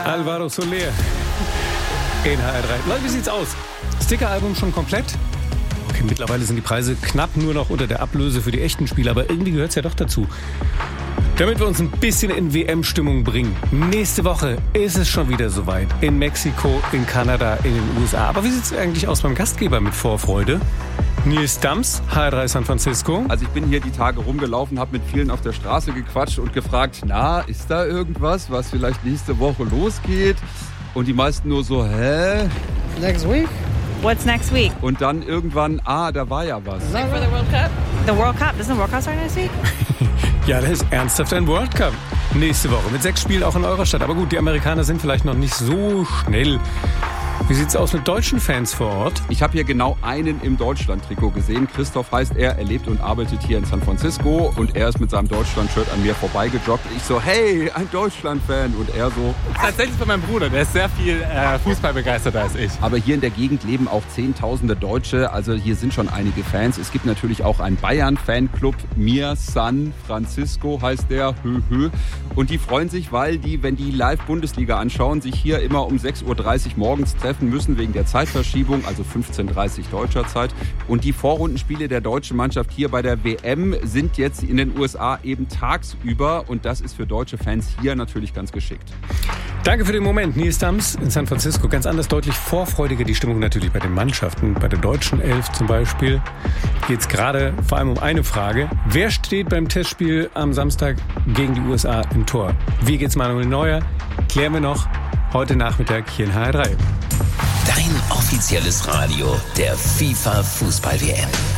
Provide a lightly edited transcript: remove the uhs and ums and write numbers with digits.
Alvaro Soler in HR3. Leute, wie sieht's aus? Sticker-Album schon komplett? Okay, mittlerweile sind die Preise knapp nur noch unter der Ablöse für die echten Spiele, aber irgendwie gehört es ja doch dazu. Damit wir uns ein bisschen in WM-Stimmung bringen. Nächste Woche ist es schon wieder soweit. In Mexiko, in Kanada, in den USA. Aber wie sieht es eigentlich aus beim Gastgeber mit Vorfreude? Nils Dams, HR3 San Francisco. Also ich bin hier die Tage rumgelaufen, habe mit vielen auf der Straße gequatscht und gefragt, na, ist da irgendwas, was vielleicht nächste Woche losgeht? Und die meisten nur so, hä? Next week? What's next week? Und dann irgendwann, da war ja was. Like for the World Cup? The World Cup? Doesn't the World Cup start next week? Ja, das ist ernsthaft ein World Cup. Nächste Woche mit 6 Spielen auch in eurer Stadt. Aber gut, die Amerikaner sind vielleicht noch nicht so schnell. Wie sieht's aus mit deutschen Fans vor Ort? Ich habe hier genau einen im Deutschland-Trikot gesehen. Christoph heißt er lebt und arbeitet hier in San Francisco und er ist mit seinem Deutschland-Shirt an mir vorbeigejoggt. Ich so, hey, ein Deutschland-Fan. Und er so... Tatsächlich von meinem Bruder, der ist sehr viel Fußball begeisterter als ich. Aber hier in der Gegend leben auch Zehntausende Deutsche, also hier sind schon einige Fans. Es gibt natürlich auch einen Bayern-Fanclub, Mir San Francisco heißt der, Und die freuen sich, weil die, wenn die Live-Bundesliga anschauen, sich hier immer um 6.30 Uhr morgens treffen müssen wegen der Zeitverschiebung, also 15:30 deutscher Zeit. Und die Vorrundenspiele der deutschen Mannschaft hier bei der WM sind jetzt in den USA eben tagsüber und das ist für deutsche Fans hier natürlich ganz geschickt. Danke für den Moment, Nils Dams in San Francisco. Ganz anders, deutlich vorfreudiger die Stimmung natürlich bei den Mannschaften. Bei der deutschen Elf zum Beispiel geht es gerade vor allem um eine Frage. Wer steht beim Testspiel am Samstag gegen die USA im Tor? Wie geht's Manuel Neuer? Klären wir noch heute Nachmittag hier in HR3. Dein offizielles Radio der FIFA Fußball-WM.